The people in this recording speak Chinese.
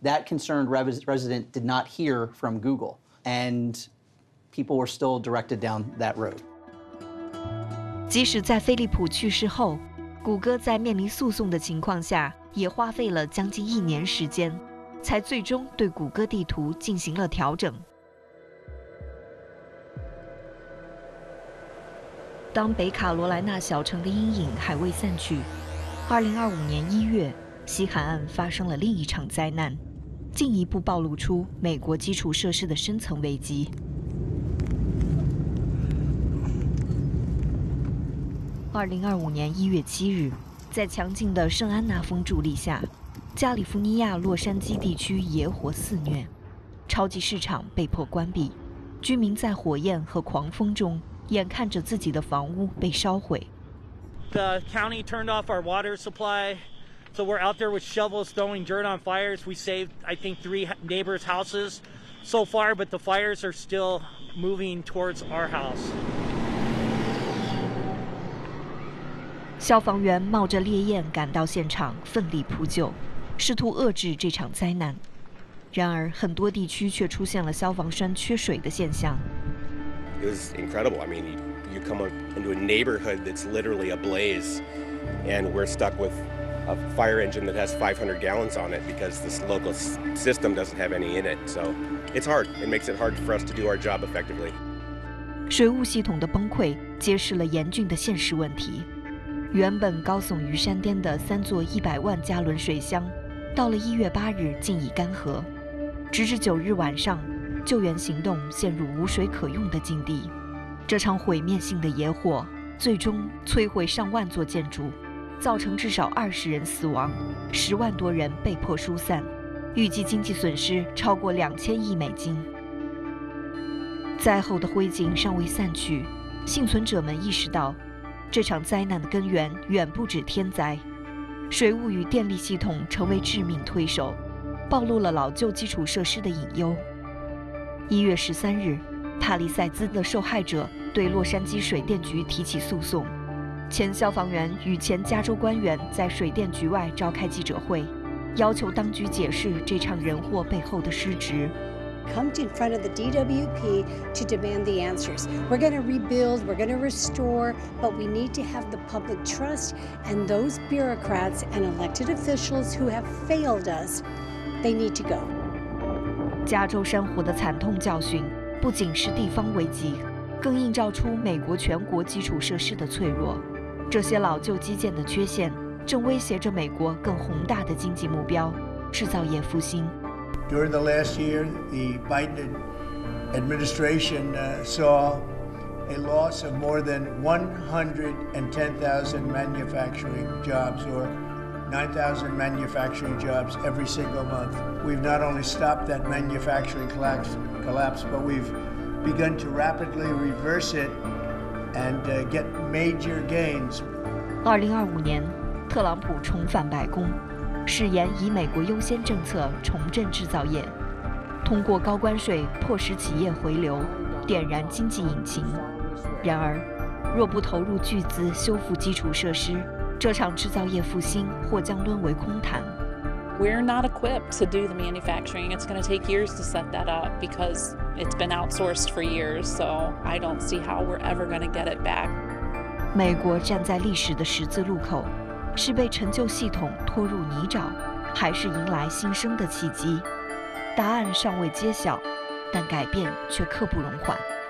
that concerned resident did not hear from Google, and people were still directed down that road. 即使在飞利浦去世后，谷歌在面临诉讼的情况下，也花费了将近1年时间，才最终对谷歌地图进行了调整。当北卡罗来纳小城的阴影还未散去，2025年1月，西海岸发生了另一场灾难，进一步暴露出美国基础设施的深层危机。2025年1月7日，在强劲的圣安娜风助力下，加利福尼亚洛杉矶地区野火肆虐，超级市场被迫关闭，居民在火焰和狂风中眼看着自己的房屋被烧毁。 The county turned off our water supply, so we're out there with shovels throwing dirt on fires. We saved, I think, 3 neighbors' houses so far, but the fires are still moving towards our house. 消防员冒着烈焰赶到现场，奋力扑救，试图遏制这场灾难。然而，很多地区却出现了消防栓缺水的现象。 It was incredible. I mean, you come into a neighborhood that's literally ablaze, and we're stuck with a fire engine that has 500 gallons on it because this local system doesn't have any in it. So it's hard. It makes it hard for us to do our job effectively. 水务系统的崩溃揭示了严峻的现实问题。原本高耸于山巅的3座100万加仑水箱，到了1月8日竟已干涸，直至9日晚上。救援行动陷入无水可用的境地。这场毁灭性的野火最终摧毁上万座建筑，造成至少20人死亡，10万多人被迫疏散，预计经济损失超过2000亿美金。灾后的灰烬尚未散去，幸存者们意识到，这场灾难的根源远不止天灾，水务与电力系统成为致命推手，暴露了老旧基础设施的隐忧。1月13日，帕利塞兹的受害者对洛杉矶水电局提起诉讼。前消防员与前加州官员在水电局外召开记者会，要求当局解释这场人祸背后的失职。 Come in front of the DWP to demand the answers. We're going to rebuild, we're going to restore, but we need to have the public trust, and those bureaucrats and elected officials who have failed us, they need to go. 加州山火的惨痛教训不仅是地方危机，更映照出美国全国基础设施的脆弱。这些老旧基建的缺陷正威胁着美国更宏大的经济目标——制造业复兴。 During the last year, the Biden administration saw a loss of more than 110,000 manufacturing jobs, or 9,000 manufacturing jobs every single month. We've not only stopped that manufacturing collapse, but we've begun to rapidly reverse it and get major gains. 2025年，特朗普重返白宫，誓言以美国优先政策重振制造业，通过高关税迫使企业回流，点燃经济引擎。然而，若不投入巨资修复基础设施，这场制造业复兴或将沦为空谈。 We're not equipped to do the manufacturing. It's going to take years to set that up because it's been outsourced for years. So I don't see how we're ever going to get it back. 美国站在历史的十字路口，是被陈旧系统拖入泥沼，还是迎来新生的契机？答案尚未揭晓，但改变却刻不容缓。